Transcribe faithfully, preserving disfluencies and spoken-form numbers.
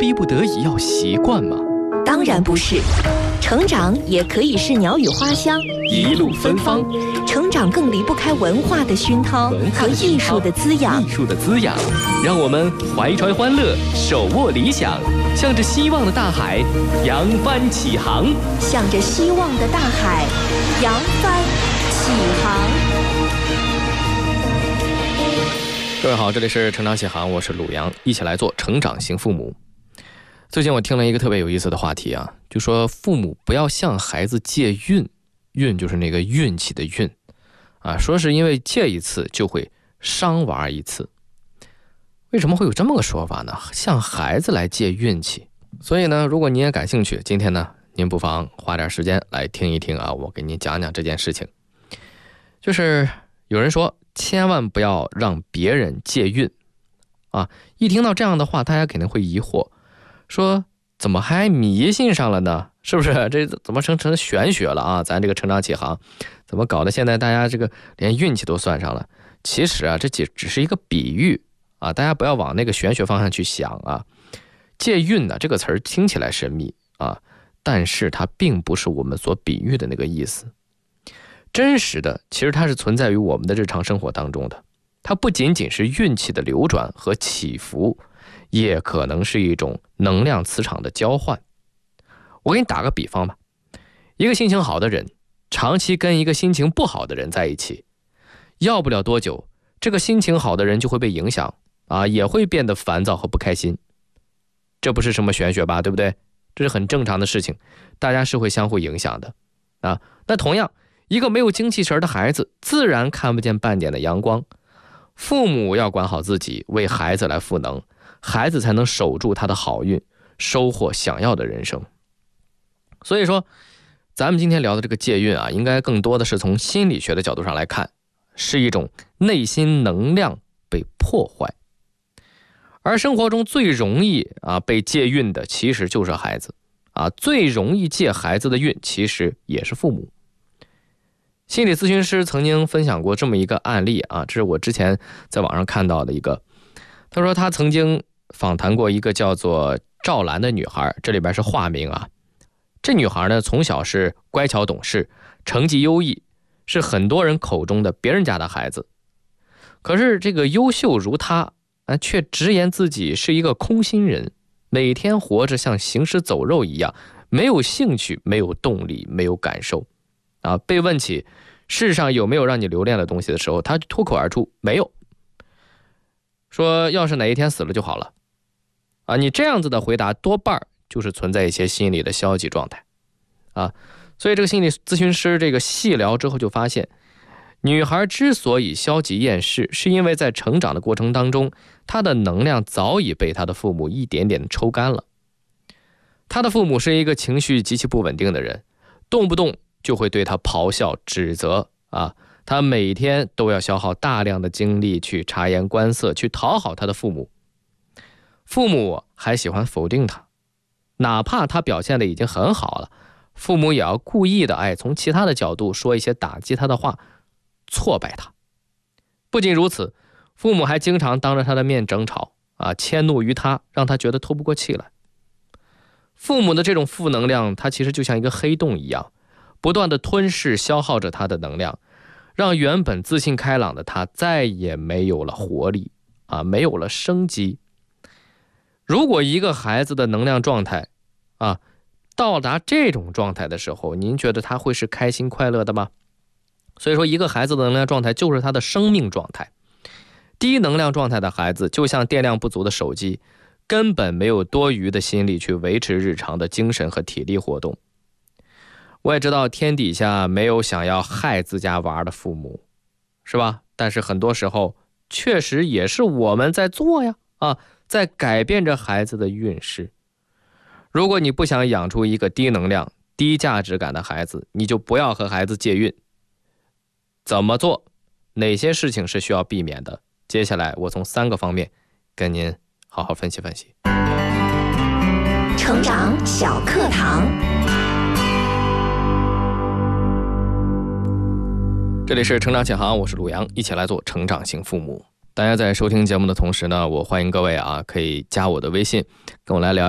逼不得已要习惯吗？ 当然不是，成长也可以是鸟语花香， 一路芬芳。 成长更离不开文化的熏陶和艺术的滋养。 艺术的滋养，让我们怀揣欢乐，手握理想，向着希望的大海扬帆起航。 向着希望的大海扬帆起航。 各位好，这里是成长起航，我是鲁阳，一起来做成长型父母。最近我听了一个特别有意思的话题啊，就说父母不要向孩子借运，运就是那个运气的运啊，说是因为借一次就会伤玩一次。为什么会有这么个说法呢？向孩子来借运气。所以呢，如果你也感兴趣，今天呢，您不妨花点时间来听一听啊，我给您讲讲这件事情。就是有人说，千万不要让别人借运啊！一听到这样的话，大家肯定会疑惑，说怎么还迷信上了呢？是不是？这怎么成成玄学了啊？咱这个成长起航，怎么搞得现在大家这个连运气都算上了？其实啊，这只只是一个比喻啊，大家不要往那个玄学方向去想啊。借运呢，这个词儿听起来神秘啊，但是它并不是我们所比喻的那个意思。真实的，其实它是存在于我们的日常生活当中的。它不仅仅是运气的流转和起伏，也可能是一种能量磁场的交换。我给你打个比方吧，一个心情好的人，长期跟一个心情不好的人在一起，要不了多久，这个心情好的人就会被影响啊，也会变得烦躁和不开心。这不是什么玄学吧，对不对？这是很正常的事情，大家是会相互影响的啊。那同样，一个没有精气神的孩子，自然看不见半点的阳光。父母要管好自己，为孩子来赋能，孩子才能守住他的好运，收获想要的人生。所以说，咱们今天聊的这个借运啊，应该更多的是从心理学的角度上来看，是一种内心能量被破坏。而生活中最容易啊被借运的，其实就是孩子啊，最容易借孩子的运，其实也是父母。心理咨询师曾经分享过这么一个案例啊，这是我之前在网上看到的一个。他说他曾经访谈过一个叫做赵兰的女孩，这里边是化名啊。这女孩呢，从小是乖巧懂事，成绩优异，是很多人口中的别人家的孩子。可是这个优秀如她啊，却直言自己是一个空心人，每天活着像行尸走肉一样，没有兴趣，没有动力，没有感受啊。被问起世上有没有让你留恋的东西的时候，他脱口而出没有，说要是哪一天死了就好了啊。你这样子的回答多半就是存在一些心理的消极状态啊。所以这个心理咨询师这个细聊之后就发现，女孩之所以消极厌世，是因为在成长的过程当中，她的能量早已被她的父母一点点抽干了。她的父母是一个情绪极其不稳定的人，动不动就会对他咆哮指责啊，他每天都要消耗大量的精力去察言观色，去讨好他的父母。父母还喜欢否定他，哪怕他表现的已经很好了，父母也要故意的哎，从其他的角度说一些打击他的话，挫败他。不仅如此，父母还经常当着他的面争吵啊，迁怒于他，让他觉得透不过气来。父母的这种负能量，它其实就像一个黑洞一样，不断的吞噬消耗着他的能量，让原本自信开朗的他再也没有了活力啊，没有了生机。如果一个孩子的能量状态啊到达这种状态的时候，您觉得他会是开心快乐的吗？所以说，一个孩子的能量状态就是他的生命状态。低能量状态的孩子就像电量不足的手机，根本没有多余的心力去维持日常的精神和体力活动。我也知道天底下没有想要害自家娃的父母，是吧？但是很多时候确实也是我们在做呀，啊，在改变着孩子的运势。如果你不想养出一个低能量、低价值感的孩子，你就不要和孩子借运。怎么做？哪些事情是需要避免的？接下来我从三个方面跟您好好分析分析。 成长小课堂。 这里是成长起航，我是鲁阳，一起来做成长型父母。大家在收听节目的同时呢，我欢迎各位啊，可以加我的微信，跟我来聊